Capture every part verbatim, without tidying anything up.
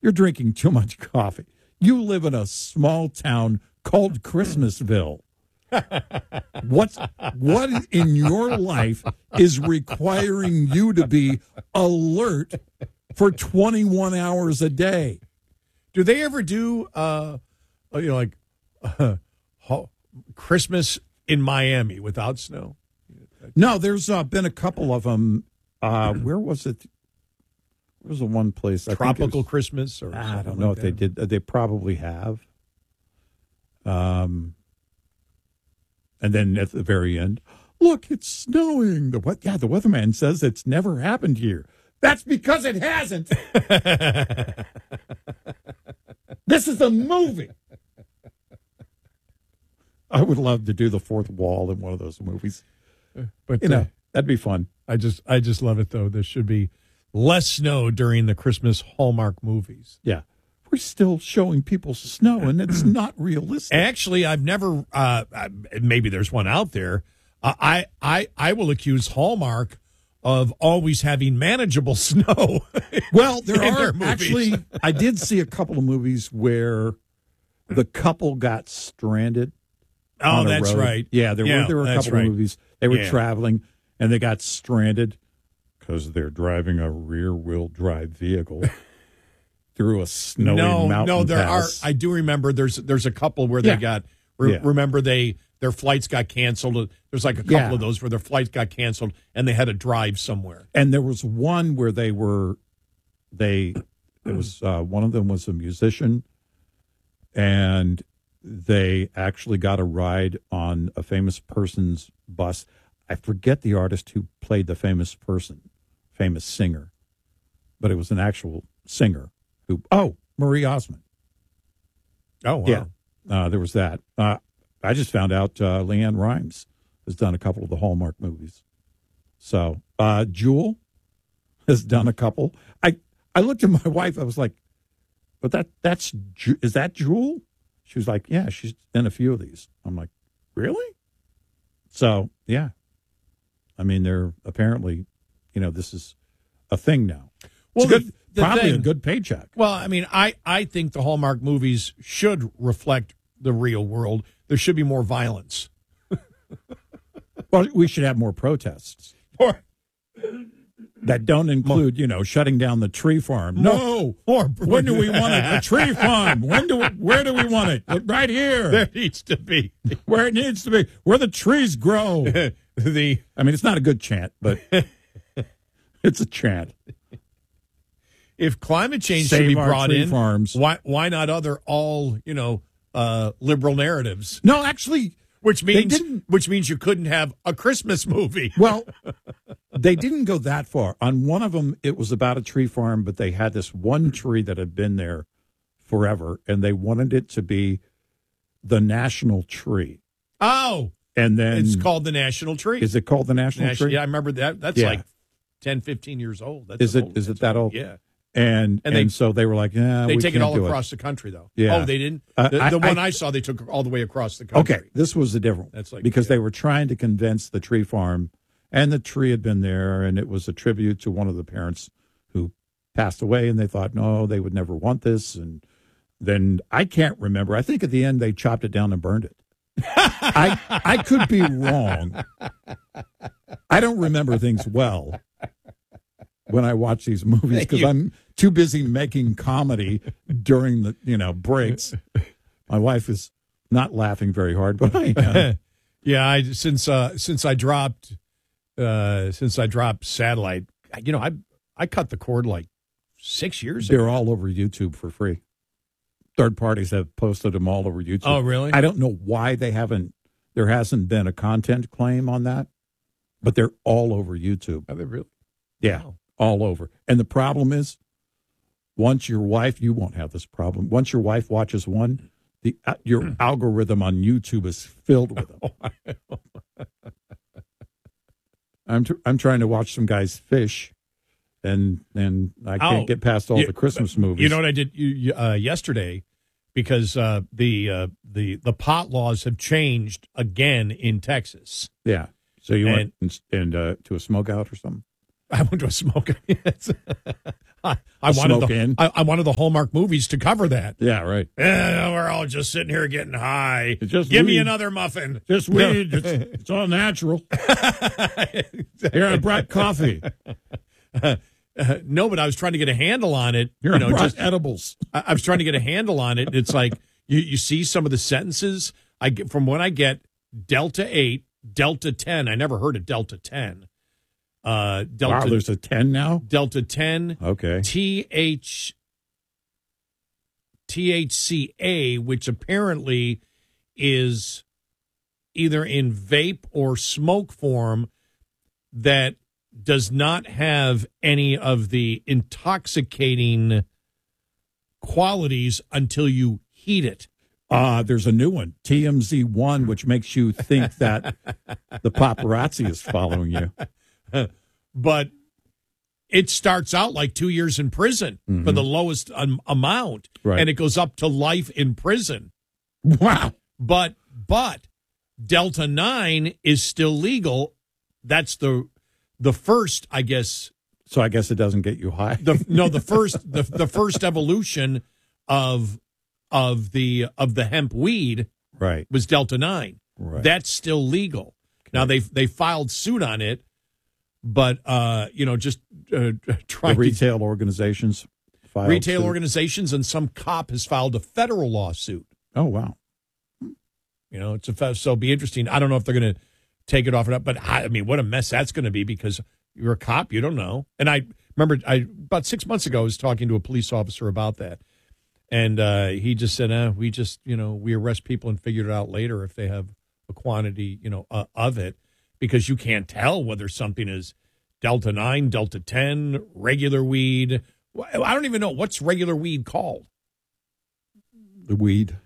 You're drinking too much coffee. You live in a small town called Christmasville. What's what in your life is requiring you to be alert for twenty-one hours a day? Do they ever do, uh, you know, like uh, Christmas in Miami without snow? No, there's uh, been a couple of them. Uh, where was it? Where was the one place? I Tropical was, Christmas? Or I don't know like if that. they did. They probably have. Um, and then at the very end, look, it's snowing. The what? Yeah, the weatherman says it's never happened here. That's because it hasn't. This is a movie. I would love to do the fourth wall in one of those movies. But you know, uh, that'd be fun. I just, I just love it though. There should be less snow during the Christmas Hallmark movies. Yeah, we're still showing people snow, and it's not realistic. Actually, I've never. Uh, maybe there's one out there. Uh, I, I, I will accuse Hallmark of always having manageable snow. Well, there in are their actually. I did see a couple of movies where the couple got stranded. Oh, on a that's road. right. Yeah, there Yeah, were there were a that's couple right. of movies. They were Yeah. traveling and they got stranded because they're driving a rear-wheel drive vehicle through a snowy no, mountain no, there pass. are. I do remember. There's there's a couple where Yeah. they got. Re- Yeah. Remember they their flights got canceled. There's like a couple Yeah. of those where their flights got canceled and they had to drive somewhere. And there was one where they were, they, it was, uh, one of them was a musician, and they actually got a ride on a famous person's bus. I forget the artist who played the famous person, famous singer, but it was an actual singer who, oh, Marie Osmond. Oh, wow. Yeah, uh, there was that. Uh, I just found out uh, Leanne Rimes has done a couple of the Hallmark movies. So uh, Jewel has done a couple. I, I looked at my wife. I was like, "But that that's Ju- is that Jewel?" She was like, "Yeah, she's done a few of these." I'm like, "Really?" So yeah, I mean, they're apparently, you know, this is a thing now. Well, It's a good, the- the probably a thing- good paycheck. Well, I mean, I, I think the Hallmark movies should reflect the real world. There should be more violence. Well, we should have more protests. Or That don't include, you know, shutting down the tree farm. No. Or When do we want it? A tree farm. When do we, where do we want it? Right here. There needs to be Where it needs to be. Where the trees grow. the. I mean, it's not a good chant, but it's a chant. If climate change Save should be our brought tree in, farms. why why not other all you know uh, liberal narratives? No, actually, Which They means didn't- which means you couldn't have a Christmas movie. well, they didn't go that far. On one of them, it was about a tree farm, but they had this one tree that had been there forever, and they wanted it to be the national tree. Oh, And then it's called the National Tree. Is it called the national National- tree? Yeah, I remember that. That's Yeah. like ten, fifteen years old. That's Is an it- old- is it that's that old? Yeah. And And and, they- so they were like, yeah, They we take it can't all do across the country, though. Yeah. Oh, they didn't? Uh, the I- the one I- I, saw, they took all the way across the country. Okay, this was the different one. That's like- because yeah. they were trying to convince the tree farm, and the tree had been there, and it was a tribute to one of the parents who passed away, and they thought, no, they would never want this. And then I can't remember. I think at the end they chopped it down and burned it. I I could be wrong. I don't remember things well when I watch these movies because You- I'm too busy making comedy during the you know breaks. My wife is not laughing very hard, but I am. Yeah, I since uh, since I dropped uh, since I dropped satellite, you know, I I cut the cord like six years ago. They're all over YouTube for free. Third parties have posted them all over YouTube. Oh, really? I don't know why they haven't. There hasn't been a content claim on that, but they're all over YouTube. Are they really? Yeah, Wow. all over. And the problem is, once your wife, you won't have this problem. Once your wife watches one, the uh, your algorithm on YouTube is filled with them. I'm tr- I'm trying to watch some guys fish, and and I can't Oh, get past all yeah, the Christmas movies. You know what I did you- you, uh, yesterday? Because uh, the uh, the the pot laws have changed again in Texas. Yeah. So you And- went and, and uh, to a smokeout or something? I went to a smoke. I, I A wanted smoke the in. I, I wanted the Hallmark movies to cover that. Yeah, right. Eh, we're all just sitting here getting high. It's just Give me weed. another muffin. Just weed. It's, it's all natural. Here, I brought coffee. Uh, no, but I was trying to get a handle on it. Here, you I know, brought just edibles. I, I was trying to get a handle on it. It's like you, you see some of the sentences I get from when I get Delta eight, Delta ten. I never heard of Delta ten. Uh, Delta, Wow, there's a ten now? Delta ten, Okay. T H T H C A, which apparently is either in vape or smoke form that does not have any of the intoxicating qualities until you heat it. Uh, there's a new one, T M Z one, which makes you think that the paparazzi is following you. But it starts out like two years in prison Mm-hmm. for the lowest um, amount, Right. and it goes up to life in prison. Wow. But but Delta nine is still legal. That's the the first, I guess. So I guess it doesn't get you high. The no, the first the the first evolution of of the of the hemp weed Right. was Delta nine. Right. That's still legal. Now they they filed suit on it, but uh, you know, just uh, The trying to retail organizations filed retail suit. organizations, and some cop has filed a federal lawsuit. Oh, wow. You know, it's a fe- so it'll be interesting. I don't know if they're going to take it off or not, but I, I mean, what a mess that's going to be because you're a cop, you don't know. And I remember, I about six months ago, I was talking to a police officer about that, and uh, he just said, uh, "We just, you know, we arrest people and figure it out later if they have a quantity, you know, uh, of it, because you can't tell whether something is Delta nine, Delta ten, regular weed. I don't even know what's regular weed called. The weed.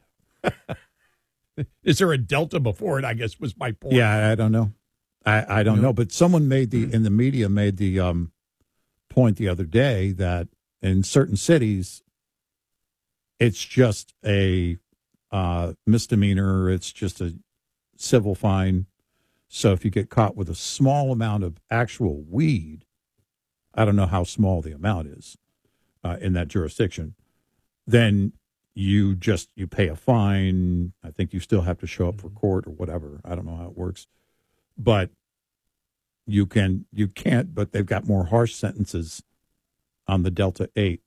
Is there a Delta before it? I guess was my point. Yeah, I don't know. I, I don't You know? know. But someone made the, in the media, made the um, point the other day that in certain cities, it's just a uh, misdemeanor. It's just a civil fine. So if you get caught with a small amount of actual weed, I don't know how small the amount is uh, in that jurisdiction, then you just you pay a fine. I think you still have to show up for court or whatever. I don't know how it works, but you can you can't. But they've got more harsh sentences on the Delta eight.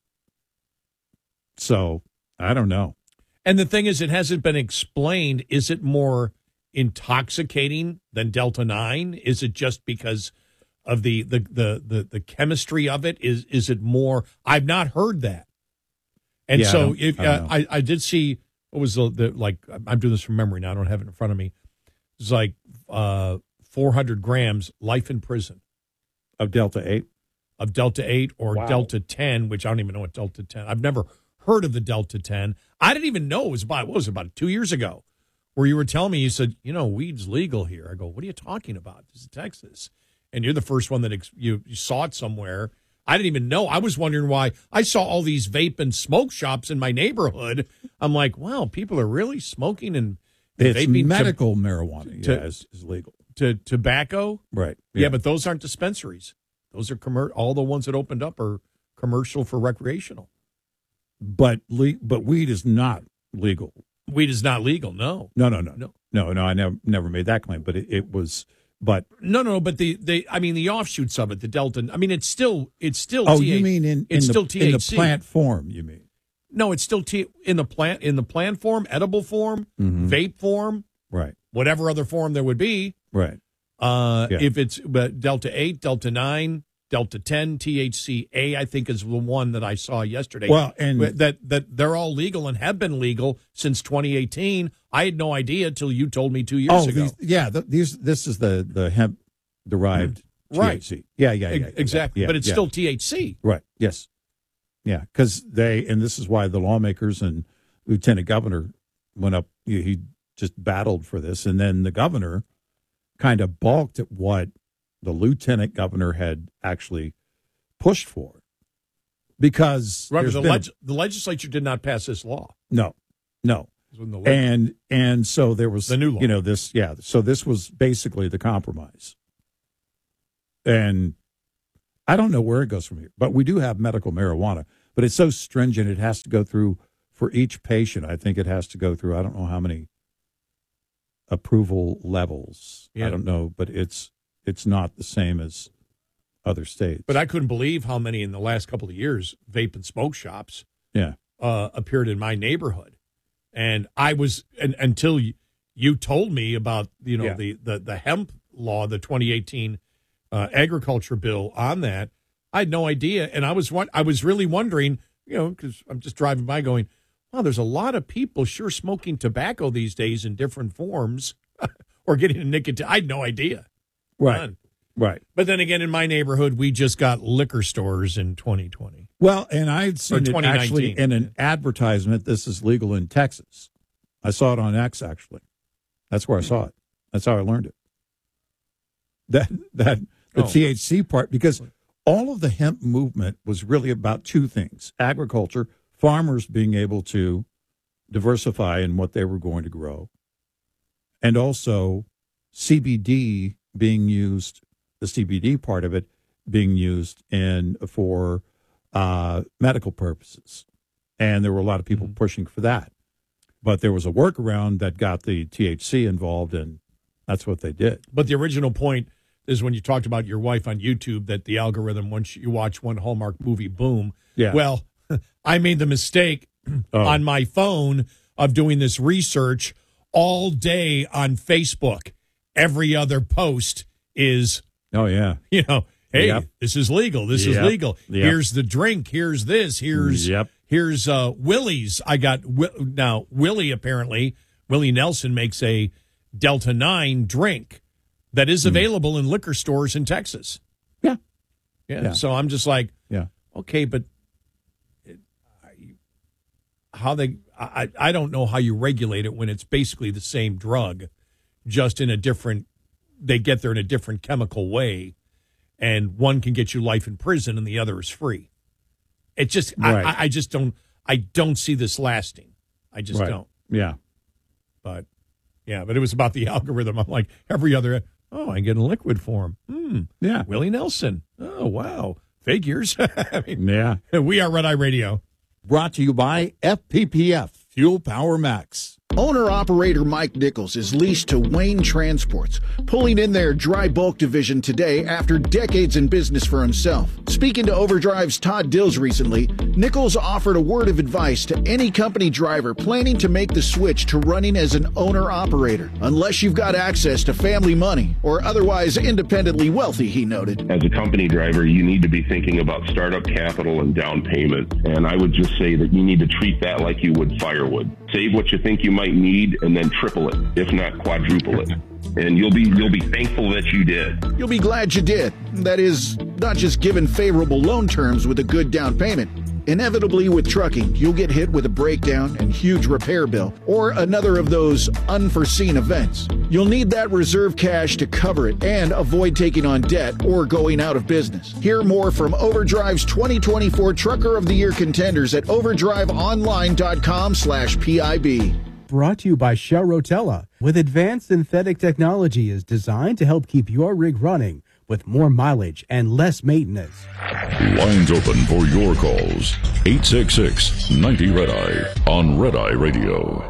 So I don't know. And the thing is, it hasn't been explained. Is it more intoxicating than Delta nine? Is it just because of the the the the, the chemistry of it? Is is it more? I've not heard that. And Yeah, I so don't- if I don't uh, know. I, I did see what was the, the like I'm doing this from memory now. I don't have it in front of me. It's like uh, four hundred grams, life in prison Of Delta eight. of Delta eight or Wow. Delta ten, which I don't even know what Delta ten. I've never heard of the Delta ten. I didn't even know it was about what was it, about two years ago, where you were telling me, you said, you know, weed's legal here. I go, what are you talking about? This is Texas, and you're the first one that ex- you, you saw it somewhere. I didn't even know. I was wondering why I saw all these vape and smoke shops in my neighborhood. I'm like, wow, people are really smoking and It's vaping medical marijuana. to- yeah, is, is legal. to, to tobacco. Right. Yeah. but those aren't dispensaries. Those are commer- all the ones that opened up are commercial for recreational. but le- but weed is not legal. Weed is not legal. No, No, no, no, No. no, no. I never never made that claim, but it, it was. But no, no. But the, the I mean, the offshoots of it, the Delta. I mean, it's still it's still. oh, T H- you mean in, in it's the still in T the H C. plant form? You mean No, it's still T in the plant in the plant form, edible form, Mhm. vape form, right? whatever other form there would be. Right. Uh, Yeah. If it's but Delta eight, Delta nine, Delta ten, T H C A, I think is the one that I saw yesterday. Well, and that that they're all legal and have been legal since twenty eighteen. I had no idea until you told me two years oh, ago. these, yeah, the, these this is the the hemp derived Right. T H C. Yeah, yeah, yeah, Ex- exactly, yeah, but it's yeah. still T H C. Right. Yes. Yeah, because they and this is why the lawmakers and Lieutenant Governor went up. He, he just battled for this, and then the governor kind of balked at what the lieutenant governor had actually pushed for, because Remember, there's the, been a- leg- the legislature did not pass this law. no, no, It was when the leg- and and so there was The new law. you know this yeah so this was basically the compromise, and I don't know where it goes from here, but we do have medical marijuana. But it's so stringent, it has to go through, for each patient, I think it has to go through, I don't know how many approval levels. Yeah. I don't know, but it's it's not the same as other states. But I couldn't believe how many in the last couple of years vape and smoke shops yeah. uh, appeared in my neighborhood. And I was, and, until you, you told me about, you know, Yeah. the, the, the hemp law, the twenty eighteen uh, agriculture bill on that, I had no idea. And I was I was really wondering, you know, because I'm just driving by going, wow, there's a lot of people sure smoking tobacco these days in different forms or getting a nicotine. I had no idea. Right. None. Right. But then again, in my neighborhood, we just got liquor stores in twenty twenty. Well, and I'd seen it actually in an yeah. advertisement. This is legal in Texas. I saw it on X, actually. That's where I saw it. That's how I learned it. That that the oh. T H C part, because all of the hemp movement was really about two things: agriculture, farmers being able to diversify in what they were going to grow, and also C B D being used, the C B D part of it being used in for uh, medical purposes. And there were a lot of people mm-hmm. pushing for that. But there was a workaround that got the T H C involved, and that's what they did. But the original point is when you talked about your wife on YouTube, that the algorithm, once you watch one Hallmark movie, boom. Yeah. Well, I made the mistake oh. on my phone of doing this research all day on Facebook. Every other post is, oh, yeah, you know, hey, yep. this is legal. This yep. is legal. Yep. Here's the drink. Here's this. Here's yep. here's uh, Willie's. I got now Willie. Apparently, Willie Nelson makes a Delta nine drink that is available mm. in liquor stores in Texas. Yeah. yeah, yeah. So I'm just like, yeah, okay, but it, I, how they? I I don't know how you regulate it when it's basically the same drug, just in a different. They get there in a different chemical way. And one can get you life in prison, and the other is free. It just, right. I, I just don't, I don't see this lasting. I just right. don't. Yeah, but yeah, but it was about the algorithm. I'm like every other. Oh, I get a liquid form. Hmm. Yeah, Willie Nelson. Oh, wow, figures. I mean, yeah. We are Red Eye Radio. Brought to you by F P P F Fuel Power Max. Owner-operator Mike Nichols is leased to Wayne Transports, pulling in their dry bulk division today after decades in business for himself. Speaking to Overdrive's Todd Dills recently, Nichols offered a word of advice to any company driver planning to make the switch to running as an owner-operator, unless you've got access to family money or otherwise independently wealthy, he noted. As a company driver, you need to be thinking about startup capital and down payment, and I would just say that you need to treat that like you would firewood. Save what you think you might need and then triple it, if not quadruple it. And you'll be you'll be thankful that you did. You'll be glad you did. That is, not just given favorable loan terms with a good down payment. Inevitably with trucking, you'll get hit with a breakdown and huge repair bill, or another of those unforeseen events. You'll need that reserve cash to cover it and avoid taking on debt or going out of business. Hear more from Overdrive's twenty twenty-four Trucker of the Year contenders at overdrive online dot com slash P I B. Brought to you by Shell Rotella. With advanced synthetic technology is designed to help keep your rig running with more mileage and less maintenance. Lines open for your calls. eight six six, ninety, Red Eye on Red Eye Radio.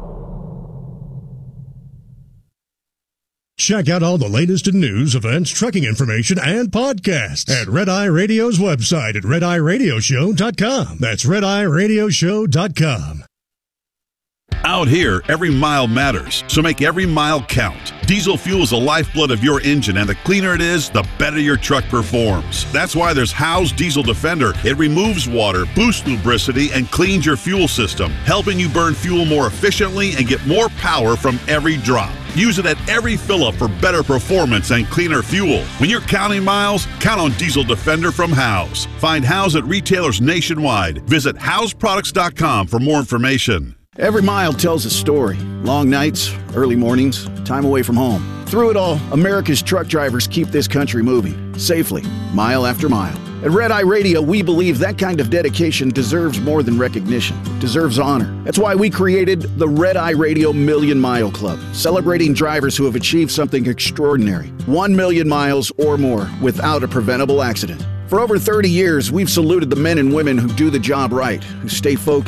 Check out all the latest in news, events, trucking information, and podcasts at Red Eye Radio's website at red eye radio show dot com. That's red eye radio show dot com. Out here, every mile matters, so make every mile count. Diesel fuel is the lifeblood of your engine, and the cleaner it is, the better your truck performs. That's why there's Howe's Diesel Defender. It removes water, boosts lubricity, and cleans your fuel system, helping you burn fuel more efficiently and get more power from every drop. Use it at every fill-up for better performance and cleaner fuel. When you're counting miles, count on Diesel Defender from Howe's. Find Howe's at retailers nationwide. Visit Howes Products dot com for more information. Every mile tells a story. Long nights, early mornings, time away from home. Through it all, America's truck drivers keep this country moving, safely, mile after mile. At Red Eye Radio, we believe that kind of dedication deserves more than recognition, deserves honor. That's why we created the Red Eye Radio Million Mile Club, celebrating drivers who have achieved something extraordinary. One million miles or more without a preventable accident. For over thirty years, we've saluted the men and women who do the job right, who stay focused